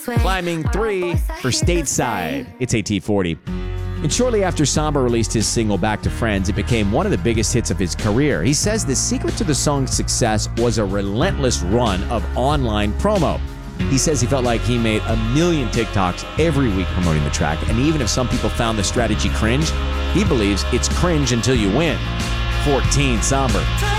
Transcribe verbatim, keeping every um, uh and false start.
Climbing three for Stateside. It's A T forty. And shortly after Samba released his single Back to Friends, it became one of the biggest hits of his career. He says the secret to the song's success was a relentless run of online promo. He says he felt like he made a million TikToks every week promoting the track, and even if some people found the strategy cringe, he believes it's cringe until you win. fourteen, Samba.